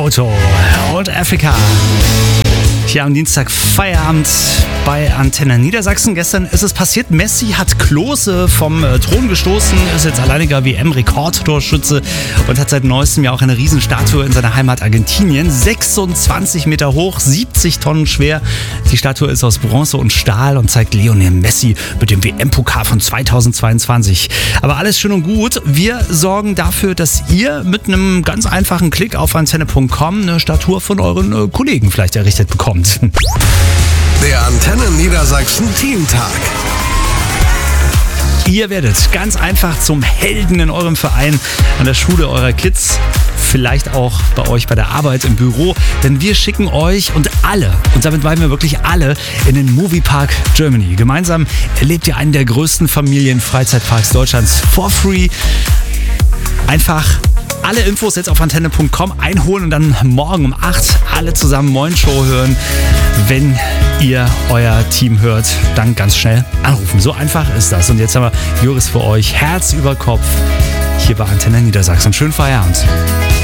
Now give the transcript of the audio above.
Auto und Afrika. Hier am Dienstag Feierabend bei Antenne Niedersachsen. Gestern ist es passiert, Messi hat Klose vom Thron gestoßen, ist jetzt alleiniger WM-Rekordtorschütze und hat seit neuestem Jahr auch eine Riesenstatue in seiner Heimat Argentinien. 26 Meter hoch, 70 Tonnen schwer. Die Statue ist aus Bronze und Stahl und zeigt Lionel Messi mit dem WM-Pokal von 2022. Aber alles schön und gut. Wir sorgen dafür, dass ihr mit einem ganz einfachen Klick auf antenne.com eine Statue von euren Kollegen vielleicht errichtet bekommt. Der Antenne Niedersachsen Teamtag. Ihr werdet ganz einfach zum Helden in eurem Verein, an der Schule eurer Kids, vielleicht auch bei euch bei der Arbeit im Büro, denn wir schicken euch und alle, und damit meinen wir wirklich alle, in den Moviepark Germany. Gemeinsam erlebt ihr einen der größten Familienfreizeitparks Deutschlands for free. Einfach alle Infos jetzt auf antenne.com einholen und dann morgen um 8 alle zusammen Moin Show hören. Wenn ihr euer Team hört, dann ganz schnell anrufen. So einfach ist das. Und jetzt haben wir Joris für euch. Herz über Kopf hier bei Antenne Niedersachsen. Schönen Feierabend.